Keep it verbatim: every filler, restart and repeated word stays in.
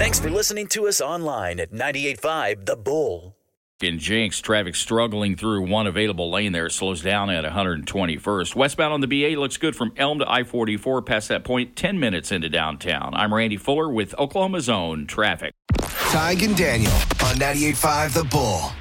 Thanks for listening to us online at ninety-eight point five The Bull. In Jenks, traffic struggling through one available lane there. Slows down at one hundred twenty-first. Westbound on the B A looks good from Elm to I forty-four. Past that point, ten minutes into downtown. I'm Randy Fuller with Oklahoma's Own traffic. Tig and Daniel on ninety-eight point five The Bull.